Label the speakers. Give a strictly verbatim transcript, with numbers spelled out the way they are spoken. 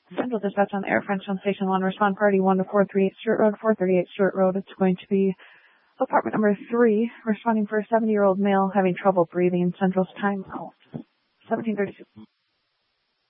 Speaker 1: Central Dispatch on the Air French on Station one. Respond party one to four thirty-eight Stewart Road, four thirty-eight Stewart Road. It's going to be apartment number three, responding for a seventy-year-old male having trouble breathing. Central's time out. seventeen thirty-two.